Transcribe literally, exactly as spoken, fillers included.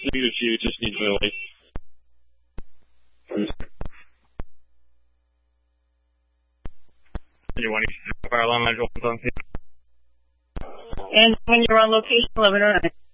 Negative two, just need Lily. You want to fire alarm module on. And when you're on location, eleven oh nine.